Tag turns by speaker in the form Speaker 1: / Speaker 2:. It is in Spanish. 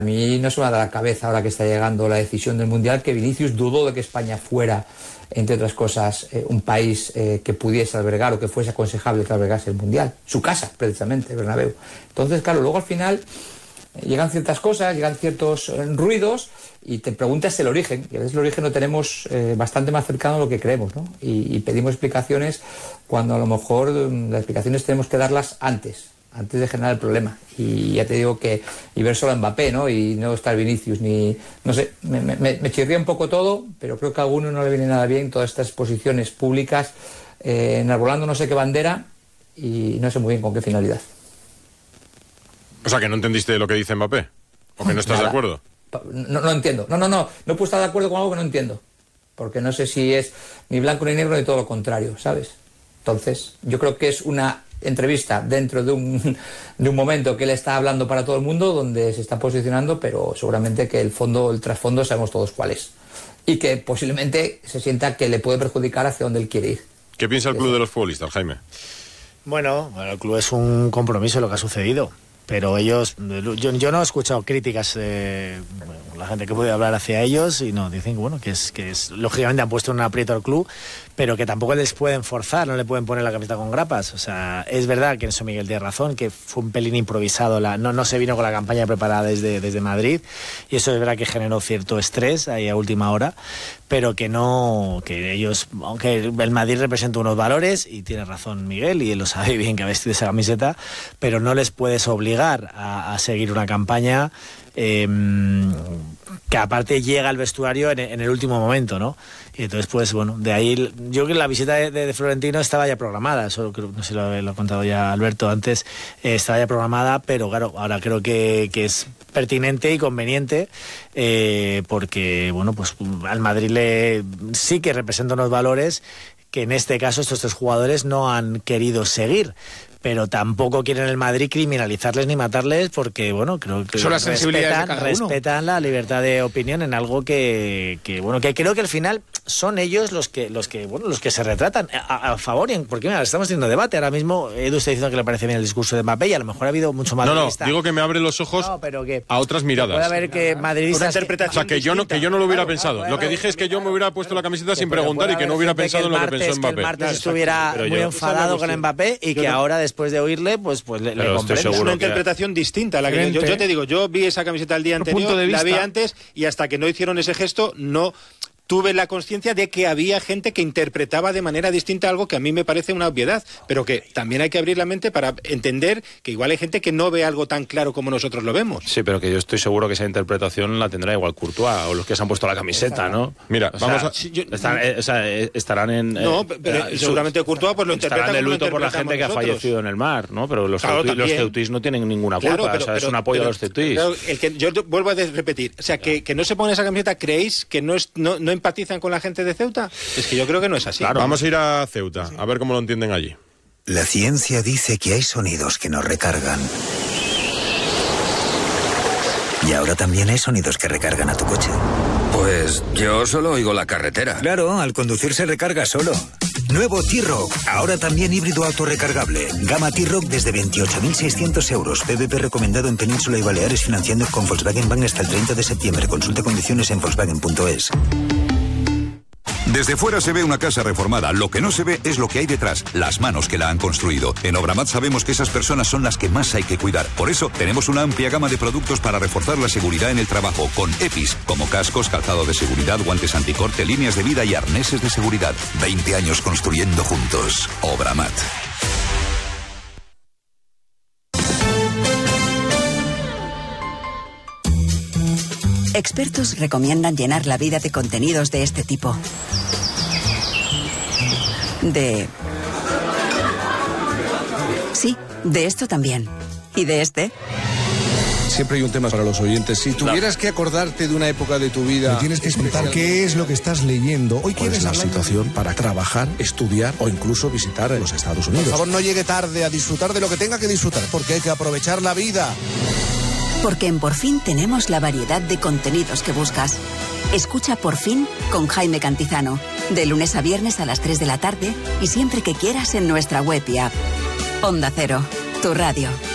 Speaker 1: A mí no se me da la cabeza ahora que está llegando la decisión del Mundial que Vinicius dudó de que España fuera, entre otras cosas, un país que pudiese albergar o que fuese aconsejable que albergase el Mundial. Su casa, precisamente, Bernabéu. Entonces, claro, luego al final llegan ciertas cosas, llegan ciertos ruidos y te preguntas el origen. Y a veces el origen lo tenemos bastante más cercano de lo que creemos, ¿no? Y pedimos explicaciones cuando a lo mejor las explicaciones tenemos que darlas antes de generar el problema. Y ya te digo que y ver solo a Mbappé, ¿no? Y no estar Vinicius ni... No sé, me chirría un poco todo, pero creo que a alguno no le viene nada bien todas estas posiciones públicas enarbolando no sé qué bandera y no sé muy bien con qué finalidad.
Speaker 2: O sea, que no entendiste lo que dice Mbappé. ¿O que no estás de acuerdo?
Speaker 1: No entiendo. No puedo estar de acuerdo con algo que no entiendo. Porque no sé si es ni blanco ni negro ni todo lo contrario, ¿sabes? Entonces, yo creo que es una entrevista dentro de un momento que él está hablando para todo el mundo, donde se está posicionando, pero seguramente que el trasfondo sabemos todos cuál es. Y que posiblemente se sienta que le puede perjudicar hacia donde él quiere ir.
Speaker 2: ¿Qué piensa el club de los futbolistas, Jaime?
Speaker 3: Bueno, el club es un compromiso lo que ha sucedido. Pero ellos, yo no he escuchado críticas la gente que puede hablar hacia ellos y no, dicen que es lógicamente han puesto en un aprieto al club, pero que tampoco les pueden forzar, no le pueden poner la camiseta con grapas. O sea, es verdad que en eso Miguel tiene razón, que fue un pelín improvisado, no se vino con la campaña preparada desde Madrid, y eso es verdad que generó cierto estrés ahí a última hora, pero que ellos, aunque el Madrid representa unos valores, y tiene razón Miguel, y él lo sabe bien que ha vestido esa camiseta, pero no les puedes obligar a seguir una campaña que aparte llega al vestuario en el último momento, ¿no? Y entonces, pues bueno, de ahí yo creo que la visita de Florentino estaba ya programada, eso creo, no sé si lo ha contado ya Alberto antes, estaba ya programada, pero claro, ahora creo que es pertinente y conveniente porque, bueno, pues al Madrid sí que representa unos valores que en este caso estos tres jugadores no han querido seguir, pero tampoco quieren el Madrid criminalizarles ni matarles porque, bueno, creo que
Speaker 4: son las sensibilidades de cada uno.
Speaker 3: Respetan la libertad de opinión en algo que creo que al final son ellos los que se retratan a favor, porque mira, estamos teniendo debate ahora mismo. Edu está diciendo que le parece bien el discurso de Mbappé y a lo mejor ha habido mucho más
Speaker 2: digo que me abre los ojos a otras miradas.
Speaker 3: Puede haber que madridistas...
Speaker 2: O sea, que yo no lo hubiera pensado. Lo que dije es que yo me hubiera puesto la camiseta sin preguntar y que no hubiera pensado en lo que pensó Mbappé.
Speaker 3: Que el martes estuviera muy enfadado con Mbappé y que ahora después de oírle, pues le comprende.
Speaker 4: Es una interpretación distinta a la que yo te digo. Yo vi esa camiseta el día anterior, la vi antes y hasta que no hicieron ese gesto no tuve la conciencia de que había gente que interpretaba de manera distinta algo que a mí me parece una obviedad, pero que también hay que abrir la mente para entender que igual hay gente que no ve algo tan claro como nosotros lo vemos.
Speaker 5: Sí, pero que yo estoy seguro que esa interpretación la tendrá igual Courtois o los que se han puesto la camiseta, ¿no?
Speaker 2: Mira,
Speaker 5: estarán en...
Speaker 4: No, pero seguramente Courtois pues lo interpreta
Speaker 5: estarán de luto por la gente que ha fallecido en el mar, ¿no? Pero los ceutís no tienen ninguna culpa, pero es un apoyo a los ceutís.
Speaker 4: Yo vuelvo a repetir, o sea, que no se pone esa camiseta, ¿creéis que no empatizan con la gente de Ceuta? Es que yo creo que no es así.
Speaker 2: Claro. Vamos a ir a Ceuta, a ver cómo lo entienden allí.
Speaker 6: La ciencia dice que hay sonidos que nos recargan. Y ahora también hay sonidos que recargan a tu coche.
Speaker 7: Pues yo solo oigo la carretera.
Speaker 6: Claro, al conducir se recarga solo. Nuevo T-Roc, ahora también híbrido autorrecargable. Gama T-Roc desde 28.600 euros. PVP recomendado en Península y Baleares, financiando con Volkswagen Bank hasta el 30 de septiembre. Consulta condiciones en Volkswagen.es.
Speaker 8: Desde fuera se ve una casa reformada. Lo que no se ve es lo que hay detrás, las manos que la han construido. En Obramat sabemos que esas personas son las que más hay que cuidar. Por eso tenemos una amplia gama de productos para reforzar la seguridad en el trabajo, con EPIs, como cascos, calzado de seguridad, guantes anticorte, líneas de vida y arneses de seguridad. 20 años construyendo juntos. Obramat.
Speaker 9: Expertos recomiendan llenar la vida de contenidos de este tipo. Sí, de esto también. ¿Y de este?
Speaker 10: Siempre hay un tema para los oyentes. Si tuvieras que acordarte de una época de tu vida...
Speaker 11: Me tienes que explicar qué es lo que estás leyendo. Hoy
Speaker 10: ¿cuál es la situación para trabajar, estudiar o incluso visitar los Estados Unidos?
Speaker 11: Por favor, no llegue tarde a disfrutar de lo que tenga que disfrutar, porque hay que aprovechar la vida.
Speaker 9: Porque en Por Fin tenemos la variedad de contenidos que buscas. Escucha Por Fin con Jaime Cantizano, de lunes a viernes a las 3 de la tarde y siempre que quieras en nuestra web y app. Onda Cero, tu radio.